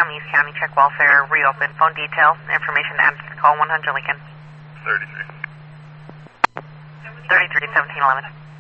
East County, check welfare, reopen, phone details, information added to call 100 Lincoln. 33. 33, 1711.